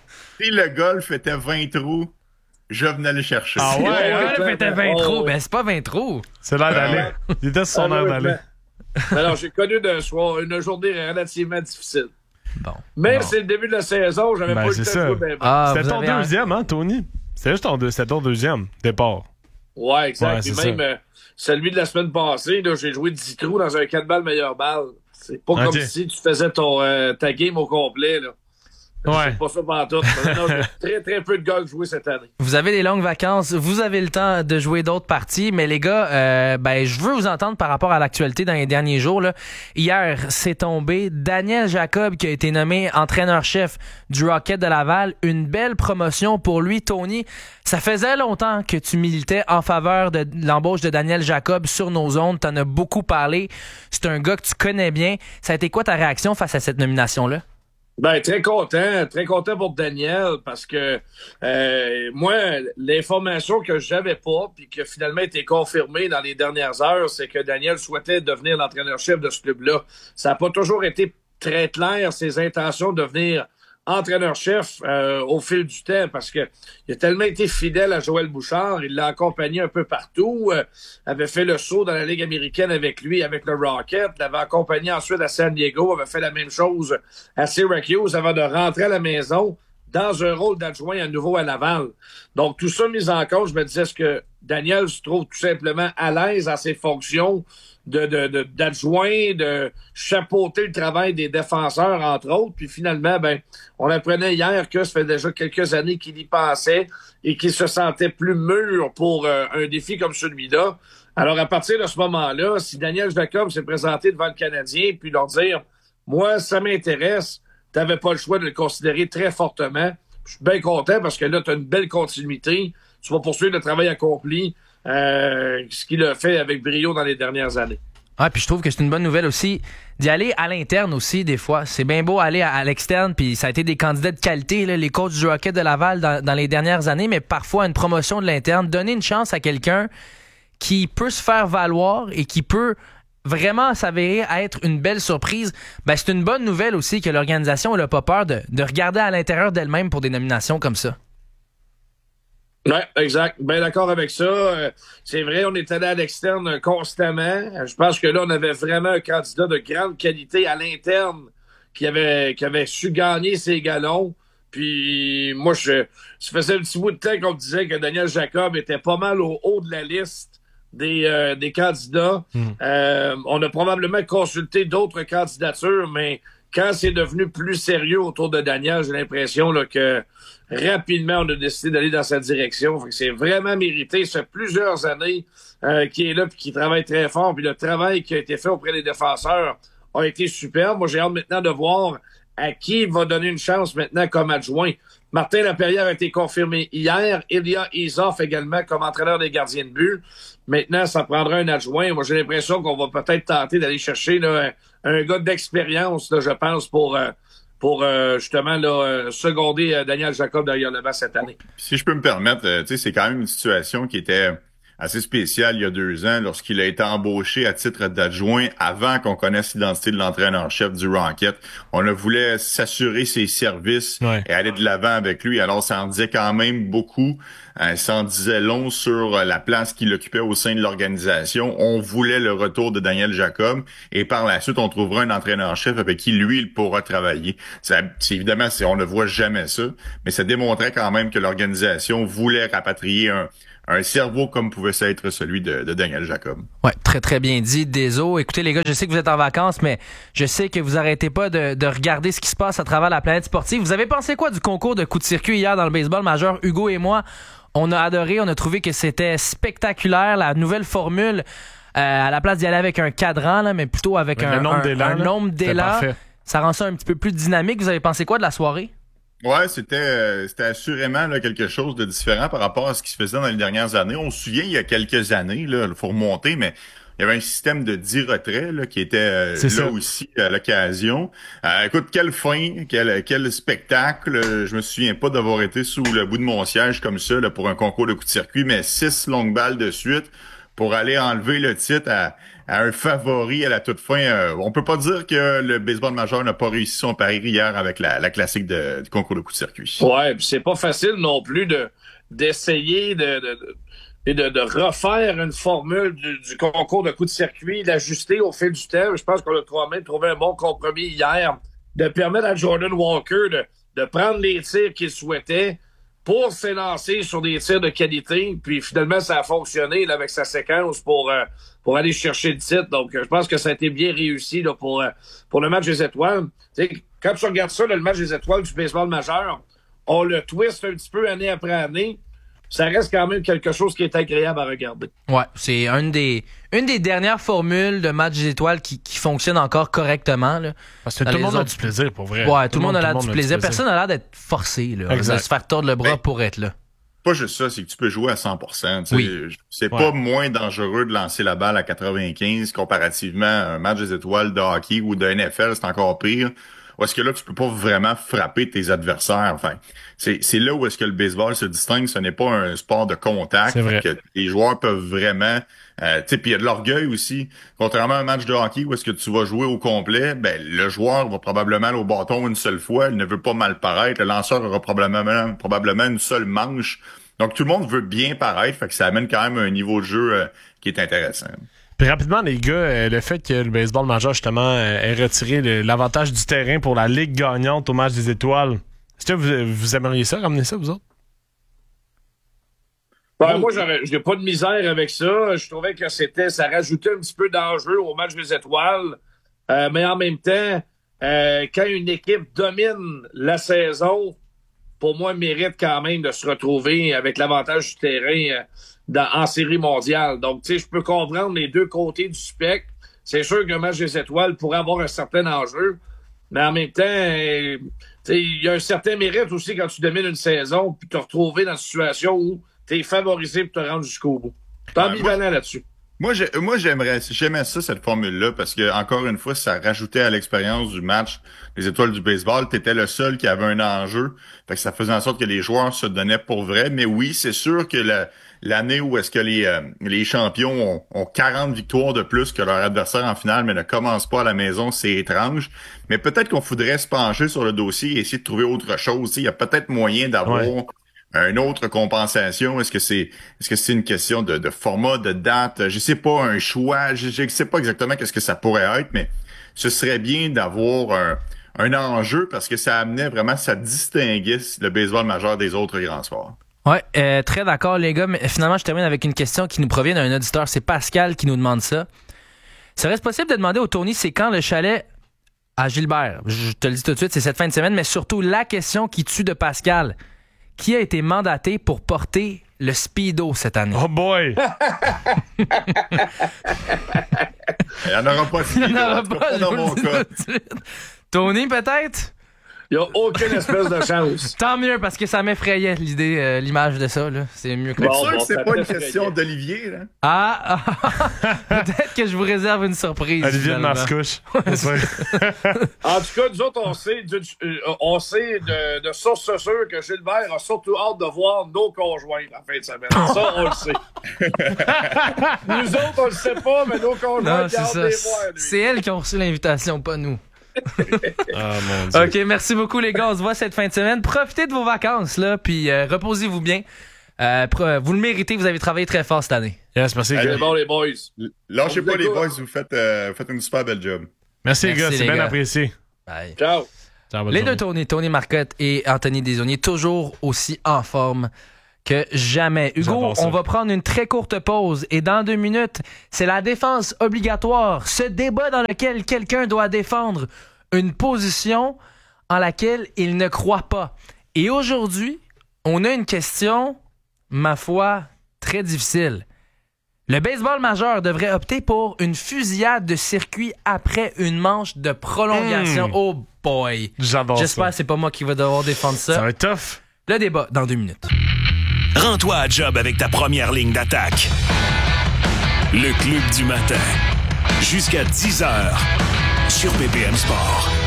Si le golf était vingt trous, je venais le chercher. Ah ouais, Ouais, hein? le gars, était vingt Oh, trous. ouais. Ben, c'est pas vingt trous. C'est l'air d'aller. Il était sur son air d'aller. Alors, j'ai connu de soir une journée relativement difficile. Bon. Mais Bon. c'est le début de la saison, j'avais Ben, pas eu c'est le temps ça. de jouer bien, bien. Ah, C'était vous ton avez un- deuxième, hein, Tony? C'était juste ton, deux- c'était ton deuxième départ. Ouais, exact. Ouais, Puis c'est même euh, celui de la semaine passée, là, j'ai joué dix trous dans un quatre balles meilleure balle. C'est pas Ok. comme si tu faisais ton euh, ta game au complet, là. Ouais. C'est pas ça pantoute. Non, j'ai très, très peu de golf joué cette année. Vous avez des longues vacances, vous avez le temps de jouer d'autres parties, mais les gars, euh, ben je veux vous entendre par rapport à l'actualité dans les derniers jours. Là. Hier, c'est tombé Daniel Jacob qui a été nommé entraîneur-chef du Rocket de Laval. Une belle promotion pour lui, Tony. Ça faisait longtemps que tu militais en faveur de l'embauche de Daniel Jacob sur nos ondes. T'en as beaucoup parlé. C'est un gars que tu connais bien. Ça a été quoi ta réaction face à cette nomination-là? Ben, très content, très content pour Daniel parce que euh, moi, l'information que j'avais pas puis qui a finalement été confirmée dans les dernières heures, c'est que Daniel souhaitait devenir l'entraîneur-chef de ce club-là. Ça n'a pas toujours été très clair, ses intentions de devenir entraîneur-chef euh, au fil du temps parce que il a tellement été fidèle à Joël Bouchard, il l'a accompagné un peu partout, euh, avait fait le saut dans la Ligue américaine avec lui, avec le Rocket, l'avait accompagné ensuite à San Diego, avait fait la même chose à Syracuse avant de rentrer à la maison dans un rôle d'adjoint à nouveau à Laval. Donc tout ça mis en cause, je me disais, est-ce que Daniel se trouve tout simplement à l'aise à ses fonctions de, de, de, d'adjoint, de chapeauter le travail des défenseurs, entre autres. Puis finalement, ben, on apprenait hier que ça fait déjà quelques années qu'il y pensait et qu'il se sentait plus mûr pour euh, un défi comme celui-là. Alors, à partir de ce moment-là, si Daniel Jacob s'est présenté devant le Canadien puis leur dire « Moi, ça m'intéresse », t'avais pas le choix de le considérer très fortement. Je suis bien content parce que là, tu as une belle continuité. Tu vas poursuivre le travail accompli. Euh, ce qu'il a fait avec brio dans les dernières années. Ah, puis je trouve que c'est une bonne nouvelle aussi d'y aller à l'interne aussi des fois. C'est bien beau aller à, à l'externe, puis ça a été des candidats de qualité, là, les coachs du Rocket de Laval dans, dans les dernières années, mais parfois une promotion de l'interne, donner une chance à quelqu'un qui peut se faire valoir et qui peut vraiment s'avérer à être une belle surprise, ben c'est une bonne nouvelle aussi que l'organisation n'a pas peur de, de regarder à l'intérieur d'elle-même pour des nominations comme ça. Oui, exact. Bien d'accord avec ça. Euh, c'est vrai, on est allé à l'externe constamment. Je pense que là, on avait vraiment un candidat de grande qualité à l'interne qui avait, qui avait su gagner ses galons. Puis moi, je, ça faisait un petit bout de temps qu'on me disait que Daniel Jacob était pas mal au haut de la liste des, euh, des candidats. Mm. Euh, on a probablement consulté d'autres candidatures, mais quand c'est devenu plus sérieux autour de Daniel, j'ai l'impression là, que rapidement, on a décidé d'aller dans cette direction. Fait que c'est vraiment mérité. Ça fait plusieurs années euh, qu'il est là et qu'il travaille très fort. Puis le travail qui a été fait auprès des défenseurs a été superbe. Moi, j'ai hâte maintenant de voir à qui il va donner une chance maintenant comme adjoint. Martin Laperrière a été confirmé hier. Ilya Izoff également comme entraîneur des gardiens de but. Maintenant, ça prendra un adjoint. Moi, j'ai l'impression qu'on va peut-être tenter d'aller chercher là, un, un gars d'expérience, là, je pense, pour... Euh, pour euh, justement là, euh, seconder euh, Daniel Jacob derrière le banc cette année. Si je peux me permettre, euh, tu sais, c'est quand même une situation qui était assez spécial il y a deux ans lorsqu'il a été embauché à titre d'adjoint avant qu'on connaisse l'identité de l'entraîneur-chef du Rocket. On a voulu s'assurer ses services ouais. et aller de l'avant avec lui. Alors, ça en disait quand même beaucoup. Euh, ça en disait long sur la place qu'il occupait au sein de l'organisation. On voulait le retour de Daniel Jacob et par la suite, on trouvera un entraîneur-chef avec qui, lui, il pourra travailler. Ça, c'est, évidemment, c'est, on ne voit jamais ça, mais ça démontrait quand même que l'organisation voulait rapatrier un un cerveau comme pouvait être celui de, de Daniel Jacob. Ouais, très très bien dit, Deso. Écoutez les gars, je sais que vous êtes en vacances, mais je sais que vous arrêtez pas de, de regarder ce qui se passe à travers la planète sportive. Vous avez pensé quoi du concours de coups de circuit hier dans le baseball majeur? Hugo et moi, on a adoré, on a trouvé que c'était spectaculaire, la nouvelle formule. Euh, à la place d'y aller avec un cadran, là, mais plutôt avec un, nombre un, d'élan, un nombre d'élan. Ça rend ça un petit peu plus dynamique. Vous avez pensé quoi de la soirée? Ouais, c'était euh, c'était assurément là, quelque chose de différent par rapport à ce qui se faisait dans les dernières années. On se souvient, il y a quelques années, là, il faut remonter, mais il y avait un système de dix retraits là, qui était euh, là ça. aussi à l'occasion. Euh, écoute, quelle fin, quel, quel spectacle. Je me souviens pas d'avoir été sous le bout de mon siège comme ça là, pour un concours de coups de circuit, mais six longues balles de suite pour aller enlever le titre à, à un favori à la toute fin. Euh, on peut pas dire que le baseball majeur n'a pas réussi son pari hier avec la, la classique de, du concours de coups de circuit. Ouais, puis c'est pas facile non plus de d'essayer de, de, de, de, de refaire une formule du, du concours de coups de circuit, l'ajuster au fil du temps. Je pense qu'on a quand même trouvé un bon compromis hier, de permettre à Jordan Walker de, de prendre les tirs qu'il souhaitait pour s'élancer sur des tirs de qualité, puis finalement, ça a fonctionné là, avec sa séquence pour euh, pour aller chercher le titre. Donc, je pense que ça a été bien réussi là, pour euh, pour le match des étoiles. T'sais, quand tu regardes ça, là, le match des étoiles du baseball majeur, on le twist un petit peu année après année. Ça reste quand même quelque chose qui est agréable à regarder. Ouais, c'est une des une des dernières formules de match des étoiles qui, qui fonctionne encore correctement. Là. Parce que tout le monde autres... a du plaisir, pour vrai. Ouais, tout, tout le monde a l'air du plaisir. plaisir. Personne n'a l'air d'être forcé là, de se faire tordre le bras ben, pour être là. Pas juste ça, c'est que tu peux jouer à cent pour cent. Oui. C'est ouais. pas moins dangereux de lancer la balle à quatre-vingt-quinze comparativement à un match des étoiles de hockey ou de N F L, c'est encore pire. Ou est-ce que là, tu peux pas vraiment frapper tes adversaires? Enfin, c'est, c'est là où est-ce que le baseball se distingue. Ce n'est pas un sport de contact. C'est vrai. Que les joueurs peuvent vraiment... Euh, tu sais, puis il y a de l'orgueil aussi. Contrairement à un match de hockey où est-ce que tu vas jouer au complet, ben le joueur va probablement aller au bâton une seule fois. Il ne veut pas mal paraître. Le lanceur aura probablement, probablement une seule manche. Donc, tout le monde veut bien paraître. Fait que ça amène quand même un niveau de jeu euh, qui est intéressant. Puis rapidement, les gars, euh, le fait que le baseball majeur, justement, euh, ait retiré le, l'avantage du terrain pour la ligue gagnante au match des étoiles, est-ce que vous, vous aimeriez ça, ramener ça, vous autres? Ben, moi, j'aurais, j'ai pas de misère avec ça. Je trouvais que c'était, ça rajoutait un petit peu d'enjeu au match des étoiles. Euh, mais en même temps, euh, quand une équipe domine la saison, pour moi, mérite quand même de se retrouver avec l'avantage du terrain euh, Dans, en série mondiale. Donc, tu sais, je peux comprendre les deux côtés du spectre. C'est sûr que le match des étoiles pourrait avoir un certain enjeu, mais en même temps, euh, tu sais, il y a un certain mérite aussi quand tu domines une saison puis te retrouver dans une situation où tu es favorisé pour te rendre jusqu'au bout. T'es ambivalent ouais, là-dessus. Moi, j'ai, moi, j'aimerais, j'aimais ça, cette formule-là, parce que, encore une fois, ça rajoutait à l'expérience du match des étoiles du baseball. T'étais le seul qui avait un enjeu. Fait que ça faisait en sorte que les joueurs se donnaient pour vrai. Mais oui, c'est sûr que la, l'année où est-ce que les, euh, les champions ont, ont quarante victoires de plus que leur adversaire en finale, mais ne commencent pas à la maison, c'est étrange. Mais peut-être qu'on faudrait se pencher sur le dossier et essayer de trouver autre chose. Il y a peut-être moyen d'avoir ouais. une autre compensation. Est-ce que c'est est-ce que c'est une question de, de format, de date? Je sais pas, un choix. Je, je sais pas exactement qu'est-ce que ça pourrait être, mais ce serait bien d'avoir un, un enjeu parce que ça amenait vraiment, ça distinguait le baseball majeur des autres grands sports. Oui, euh, très d'accord, les gars. Mais finalement, je termine avec une question qui nous provient d'un auditeur. C'est Pascal qui nous demande ça. Serait-ce possible de demander au Tony c'est quand le chalet à Gilbert? Je te le dis tout de suite, c'est cette fin de semaine, mais surtout la question qui tue de Pascal. Qui a été mandaté pour porter le Speedo cette année? Oh boy! Il n'y en aura pas. Il n'y en aura pas. Dans mon cas. Tony, peut-être? Il n'y a aucune espèce de chance. Tant mieux, parce que ça m'effrayait l'idée, euh, l'image de ça. Là. C'est mieux que C'est Bon, sûr bon, que c'est ça pas une t'effrayait. question d'Olivier, là. Ah, ah peut-être que je vous réserve une surprise. Olivier de finalement. Mascouche. En tout cas, nous autres, on sait, du- euh, on sait de, de source sûre que Gilbert a surtout hâte de voir nos conjoints en fin de semaine. Ça, on le sait. Nous autres, on le sait pas, mais nos conjoints, Non, ils c'est ont hâte de ça. les voir, lui. C'est elles qui ont reçu l'invitation, pas nous. Ah, mon Dieu. OK, merci beaucoup, les gars. On se voit cette fin de semaine. Profitez de vos vacances, là, puis euh, reposez-vous bien. Euh, pro- vous le méritez, vous avez travaillé très fort cette année. Yes, merci. Allez. C'est bon, les boys. Lâchez On pas vous les écoute. boys, vous faites, euh, vous faites une super belle job. Merci, les Merci, gars, les c'est bien gars. apprécié. Bye. Ciao. Ciao, bonne Les journée. deux Tony, Tony Marcotte et Anthony Desaulniers, toujours aussi en forme que jamais. Hugo, J'adore ça. on va prendre une très courte pause et dans deux minutes, c'est la défense obligatoire. Ce débat dans lequel quelqu'un doit défendre une position en laquelle il ne croit pas. Et aujourd'hui, on a une question, ma foi, très difficile. Le baseball majeur devrait opter pour une fusillade de circuit après une manche de prolongation. Mmh. Oh boy! J'adore J'espère ça. que c'est pas moi qui va devoir défendre ça. Ça va être tough. Le débat dans deux minutes. Rends-toi à job avec ta première ligne d'attaque. Le Club du matin. Jusqu'à dix heures sur B P M Sport.